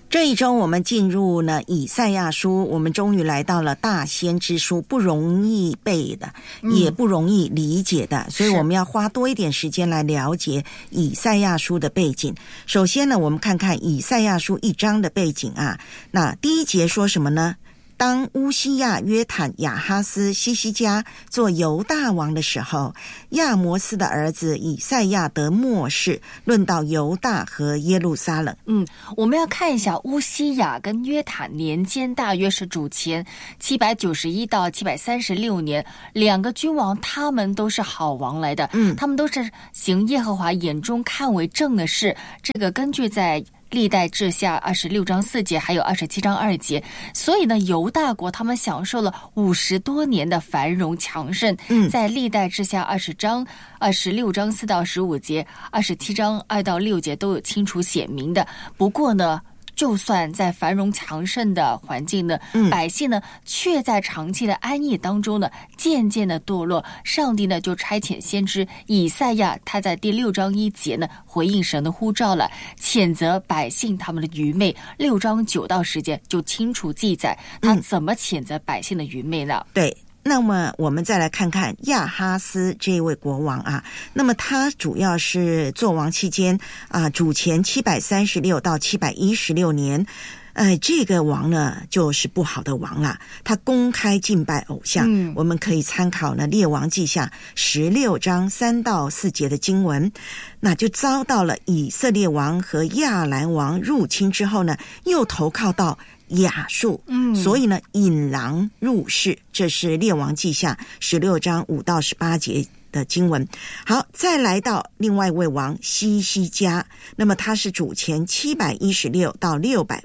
这一周我们进入呢以赛亚书，我们终于来到了大先知书，不容易背的，也不容易理解的，所以我们要花多一点时间来了解以赛亚书的背景。首先呢，我们看看以赛亚书1章的背景啊。那第1节说什么呢？当乌西亚、约坦、亚哈斯、西西家做犹大王的时候，亚摩斯的儿子以赛亚得末世，论到犹大和耶路撒冷。 我们要看一下乌西亚跟约坦年间大约是主前791到736年，两个君王他们都是好王来的，他们都是行耶和华眼中看为正的事。这个根据在历代志下26章4节还有27章2节，所以呢犹大国他们享受了50多年的繁荣强盛。在历代志下26章4到15节27章2到6节都有清楚写明的。不过呢就算在繁荣强盛的环境呢，百姓呢却在长期的安逸当中呢渐渐的堕落。上帝呢就差遣先知以赛亚，他在第6章1节呢回应神的呼召了，谴责百姓他们的愚昧。6章9到10节就清楚记载他怎么谴责百姓的愚昧呢？ 对。那么我们再来看看亚哈斯这位国王啊，那么他主要是做王期间啊，主前736到716年。这个王呢就是不好的王啦，他公开敬拜偶像。我们可以参考呢列王记下16章3到4节的经文，那就遭到了以色列王和亚兰王入侵之后呢，又投靠到亚述，所以呢引狼入室，这是列王记下16章5到18节的经文。好，再来到另外一位王西西家，那么他是主前716到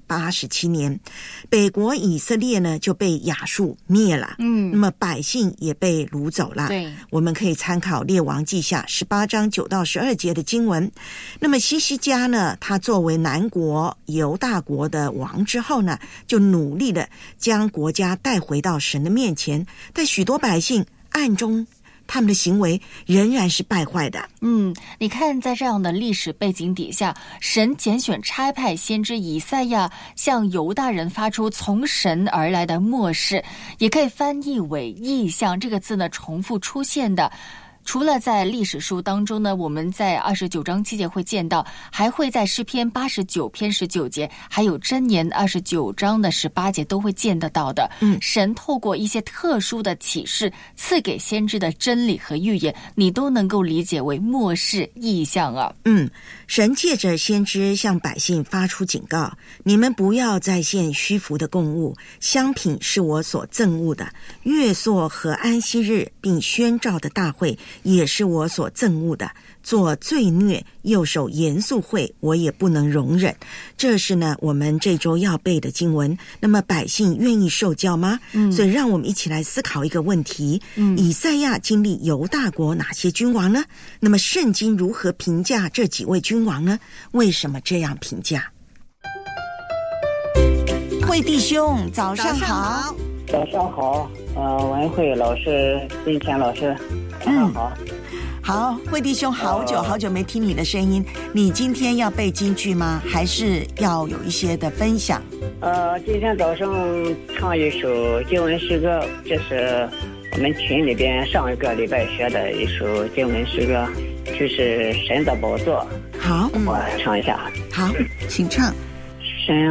687年，北国以色列呢就被亚述灭了，那么百姓也被掳走了。 对， 我们可以参考列王记下18章9到12节的经文。那么西西家呢，他作为南国犹大国的王之后呢，就努力的将国家带回到神的面前，但许多百姓暗中他们的行为仍然是败坏的。 你看在这样的历史背景底下，神拣选差派先知以赛亚向犹大人发出从神而来的末世，也可以翻译为异象，这个字呢重复出现的。除了在历史书当中呢，我们在29章7节会见到，还会在诗篇89篇19节，还有箴言29章的18节都会见得到的。神透过一些特殊的启示赐给先知的真理和预言，你都能够理解为末世异象啊。 神借着先知向百姓发出警告，你们不要再献虚浮的供物，香品是我所憎恶的，月朔和安息日并宣召的大会也是我所憎恶的，做罪孽又守严肃会，我也不能容忍。这是呢我们这周要背的经文。那么百姓愿意受教吗？所以让我们一起来思考一个问题，以赛亚经历犹大国哪些君王呢？那么圣经如何评价这几位君王呢？为什么这样评价？慧弟兄早上好。 早上好，文慧老师、金钱老师早上好。 好，慧弟兄，好久没听你的声音。你今天要背金句吗？还是要有一些的分享？ 今天早上唱一首经文诗歌，这是我们群里边上一个礼拜学的一首经文诗歌，就是神的宝座。 好， 我唱一下。 好，请唱。 神